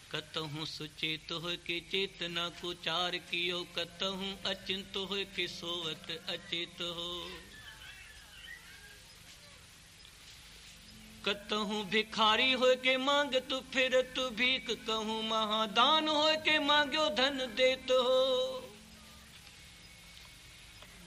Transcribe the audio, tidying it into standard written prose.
कतहु सुचेत हो के चेतना को चार कियो, कतहु अचिंत हो के सोवत अचेत हो। कतहु भिखारी हो के मांग तू फिर तू भीख, कहूँ महादान हो के मांग्यो धन देत हो।